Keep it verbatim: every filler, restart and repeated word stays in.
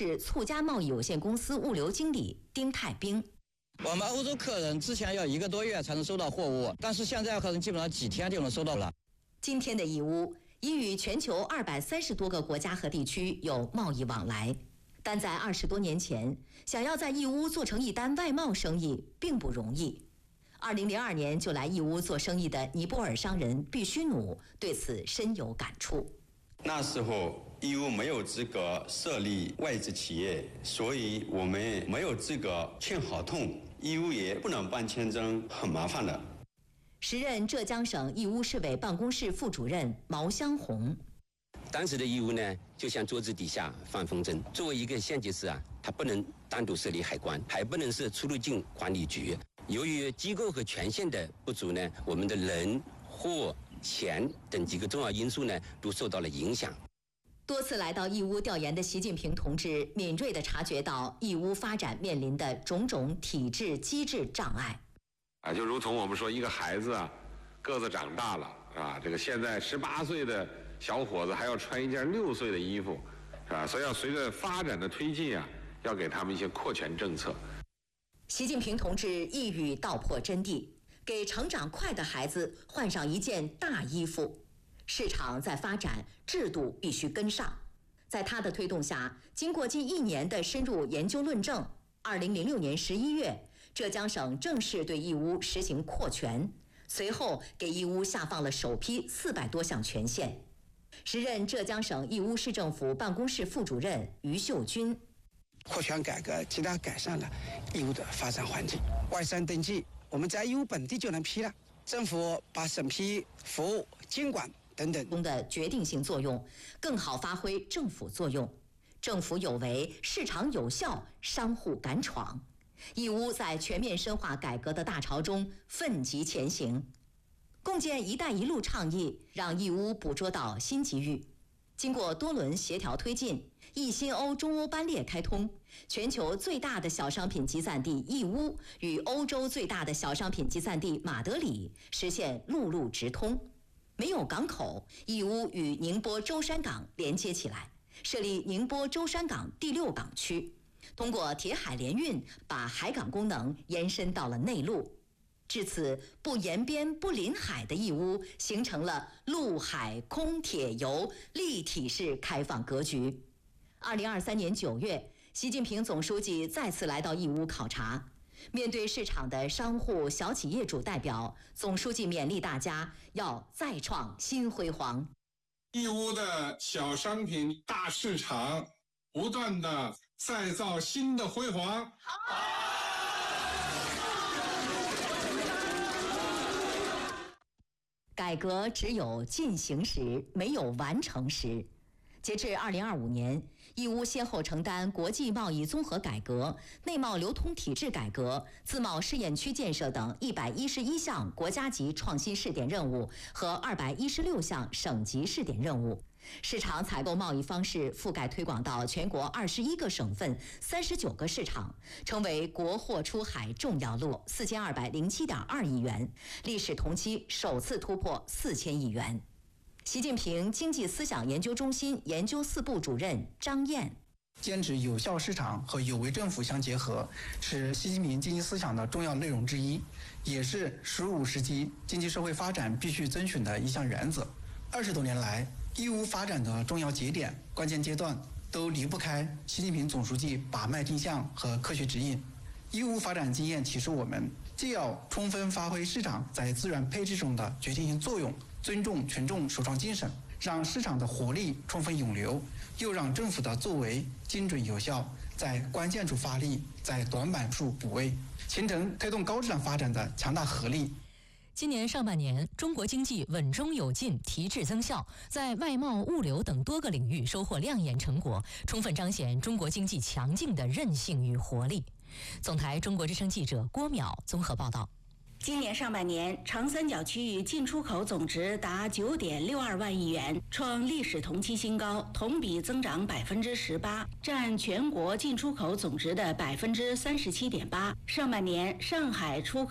市促加贸易有限公司物流经理丁太兵。 我们欧洲客人之前要一个多月才能收到货物，但是现在客人基本上几天就能收到了。 今天的义乌已与全球二百三十多个国家和地区有贸易往来，但在二十多年前，想要在义乌做成一单外贸生意并不容易。二零零二年就来义乌做生意的尼泊尔商人毕须努对此深有感触。 那时候义乌没有资格设立外资企业，所以我们没有资格签合同，义乌也不能办签证，很麻烦的。 时任浙江省义乌市委办公室副主任毛湘红。 当时的义乌呢，就像桌子底下放风筝。作为一个县级市啊，它不能单独设立海关，还不能是出入境管理局。由于机构和权限的不足呢，我们的人、货、钱等几个重要因素呢，都受到了影响。 多次来到义乌调研的习近平同志敏锐地察觉到义乌发展面临的种种体制机制障碍。 啊，就如同我们说，一个孩子啊，个子长大了啊，这个现在十八岁的小伙子还要穿一件六岁的衣服，是吧？所以要随着发展的推进啊，要给他们一些扩权政策。 习近平同志一语道破真谛，给成长快的孩子换上一件大衣服。市场在发展，制度必须跟上。在他的推动下，经过近一年的深入研究论证，二零零六年十一月，浙江省正式对义乌实行扩权，随后给义乌下放了首批四百多项权限。时任浙江省义乌市政府办公室副主任于秀军。 扩权改革极大改善了义乌的发展环境，外商登记我们在义乌本地就能批了，政府把审批、服务、监管等等中的决定性作用，更好发挥政府作用。政府有为，市场有效，商户敢闯。义乌在全面深化改革的大潮中奋楫前行。共建“一带一路”倡议让义乌捕捉到新机遇。经过多轮协调推进，义新欧中欧班列开通，全球最大的小商品集散地义乌与欧洲最大的小商品集散地马德里实现陆路直通。没有港口，义乌与宁波舟山港连接起来，设立宁波舟山港第六港区，通过铁海联运把海港功能延伸到了内陆。至此，不沿边不临海的义乌形成了陆海空铁邮立体式开放格局。二零二三年九月，习近平总书记再次来到义乌考察，面对市场的商户、小企业主代表，总书记勉励大家要再创新辉煌。 义乌的小商品大市场不断的再造新的辉煌。 改革只有进行时，没有完成时。截至二零二五年，义乌先后承担国际贸易综合改革、内贸流通体制改革、自贸试验区建设等一百一十一项国家级创新试点任务和二百一十六项省级试点任务。市场采购贸易方式覆盖推广到全国二十一个省份、三十九个市场，成为国货出海重要路，四千二百零七点二亿元，历史同期首次突破四千亿元。习近平经济思想研究中心研究四部主任张燕。 坚持有效市场和有为政府相结合，是习近平经济思想的重要内容之一，也是“十五”时期经济社会发展必须遵循的一项原则。二十多年来，义乌发展的重要节点、关键阶段都离不开习近平总书记把脉定向和科学指引。义乌发展经验启示我们，既要充分发挥市场在资源配置中的决定性作用，尊重群众首创精神，让市场的活力充分涌流，又让政府的作为精准有效，在关键处发力，在短板处补位，形成推动高质量发展的强大合力。 今年上半年，中国经济稳中有进，提质增效，在外贸、物流等多个领域收获亮眼成果，充分彰显中国经济强劲的韧性与活力。总台中国之声记者郭淼综合报道。 今年上半年，长三角区域进出口总值达九点六二万亿元，创历史同期新高，同比增长百分之十八，占全国进出口总值的百分之三十七点八。上半年，上海出口